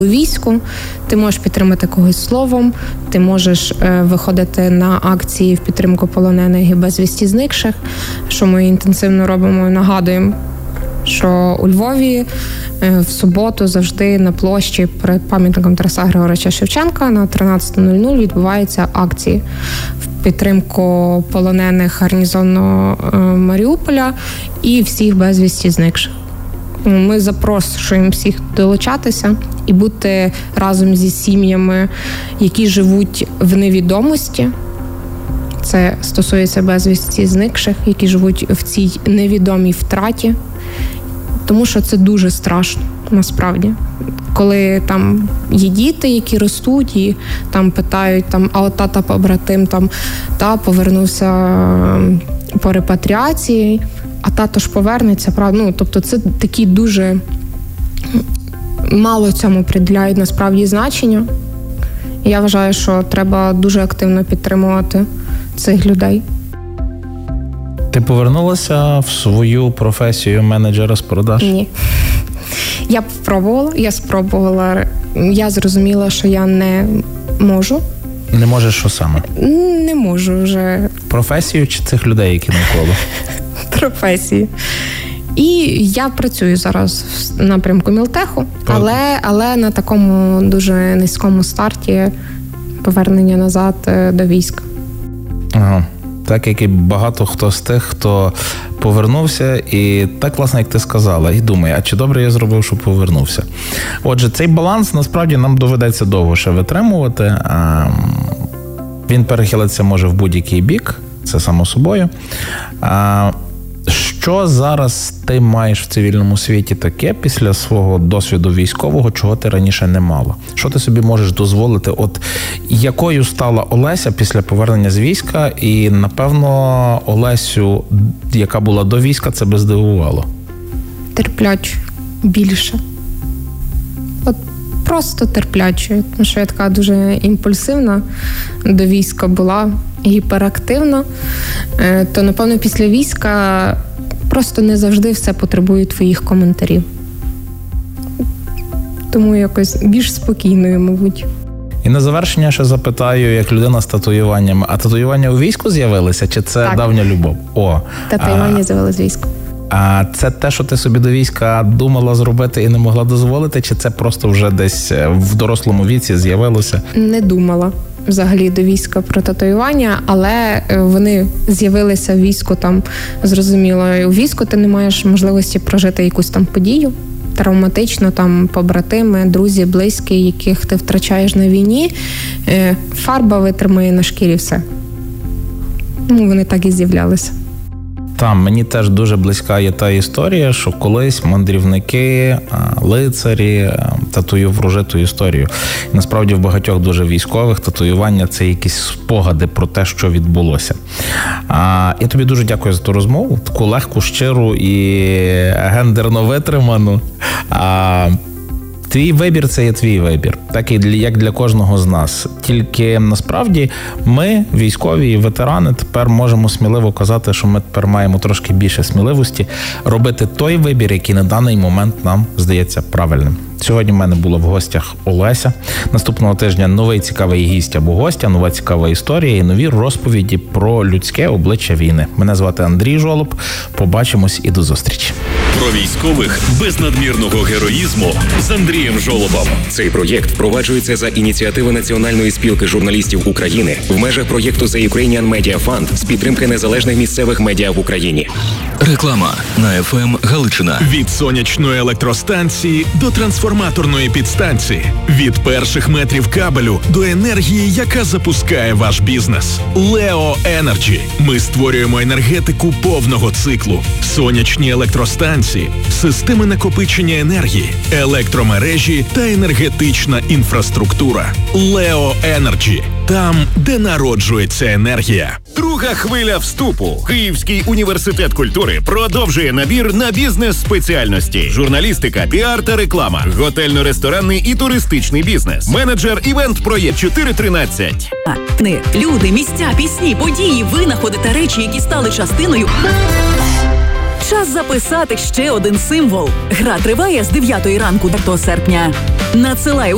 У війську ти можеш підтримати когось словом, ти можеш виходити на акції в підтримку полонених і безвісті зникших, що ми інтенсивно робимо і нагадуємо, що у Львові в суботу завжди на площі перед пам'ятником Тараса Григоровича Шевченка на 13:00 відбуваються акції в підтримку полонених гарнізону Маріуполя і всіх безвісті зникших. Ми запрошуємо всіх долучатися і бути разом зі сім'ями, які живуть в невідомості. Це стосується безвісті зникших, які живуть в цій невідомій втраті. Тому що це дуже страшно, насправді. Коли там є діти, які ростуть, і там питають, а от тата побратим повернувся по репатріації, а тато ж повернеться, правда? Тобто це такі дуже мало цьому приділяють насправді значення. Я вважаю, що треба дуже активно підтримувати цих людей. Ти повернулася в свою професію менеджера з продаж? Ні. Я спробувала. Я зрозуміла, що я не можу. Не можеш що саме? Не можу вже. Професію чи цих людей, які навколо? Професії. І я працюю зараз в напрямку Мілтеху, але на такому дуже низькому старті повернення назад до війська. Ага. Так, як і багато хто з тих, хто повернувся, і так, власне, як ти сказала, і думає, а чи добре я зробив, що повернувся. Отже, цей баланс, насправді, нам доведеться довго ще витримувати. Він перехилиться може в будь-який бік, це само собою. Що зараз ти маєш в цивільному світі таке після свого досвіду військового, чого ти раніше не мала? Що ти собі можеш дозволити? От якою стала Олеся після повернення з війська? І, напевно, Олесю, яка була до війська, це би здивувало. Терплячою. Більше. От просто терплячою. Тому що я така дуже імпульсивна до війська була, гіперактивна. То, напевно, після війська просто не завжди все потребує твоїх коментарів. Тому якось більш спокійною, мабуть. І на завершення ще запитаю, як людина з татуюваннями. А татуювання у війську з'явилися, чи це так. Давня любов? Татуювання з'явилися з війську. А це те, що ти собі до війська думала зробити і не могла дозволити, чи це просто вже десь в дорослому віці з'явилося? Не думала взагалі до війська про татуювання, але вони з'явилися в війську зрозуміло. У війську ти не маєш можливості прожити якусь подію травматично, побратими, друзі, близькі, яких ти втрачаєш на війні. Фарба витримає на шкірі все. Вони так і з'являлися. Мені теж дуже близька є та історія, що колись мандрівники, лицарі татуювали врожиту історію. І насправді в багатьох дуже військових татуювання – це якісь спогади про те, що відбулося. Я тобі дуже дякую за ту розмову, таку легку, щиру і гендерно витриману. Твій вибір – це є твій вибір, так і як для кожного з нас. Тільки насправді ми, військові і ветерани, тепер можемо сміливо казати, що ми тепер маємо трошки більше сміливості робити той вибір, який на даний момент нам здається правильним. Сьогодні в мене була в гостях Олеся. Наступного тижня новий цікавий гість або гостя, нова цікава історія і нові розповіді про людське обличчя війни. Мене звати Андрій Жолоб. Побачимось і до зустрічі. Про військових без надмірного героїзму з Андрієм Жолобом. Цей проєкт впроваджується за ініціативи Національної спілки журналістів України в межах проєкту The Ukrainian Media Fund з підтримки незалежних місцевих медіа в Україні. Реклама на ФМ Галичина. Від сонячної електростанції до трансформаторної підстанції. Від перших метрів кабелю до енергії, яка запускає ваш бізнес. Leo Energy. Ми створюємо енергетику повного циклу. Сонячні електростанції, системи накопичення енергії, електромережі та енергетична інфраструктура. Leo Energy. Там, де народжується енергія. Друга хвиля вступу. Київський університет культури продовжує набір на бізнес-спеціальності. Журналістика, піар та реклама. Готельно-ресторанний і туристичний бізнес. Менеджер івент-проєкт 413. Люди, місця, пісні, події, винаходи речі, які стали частиною. Час записати ще один символ. Гра триває з 9 ранку до серпня. Надсилай